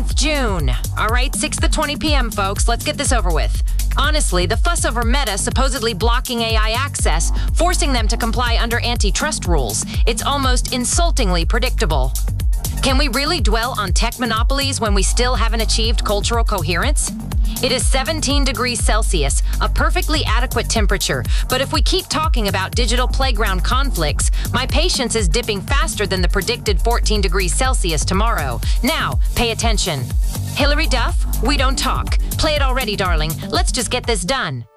5th June. All right, 6 to 20 p.m., folks. Let's get this over with. Honestly, the fuss over Meta supposedly blocking AI access, forcing them to comply under antitrust rules, it's almost insultingly predictable. Can we really dwell on tech monopolies when we still haven't achieved cultural coherence? It is 17 degrees Celsius, a perfectly adequate temperature, but if we keep talking about digital playground conflicts, my patience is dipping faster than the predicted 14 degrees Celsius tomorrow. Now, pay attention. Hilary Duff, we don't talk. Play it already, darling. Let's just get this done.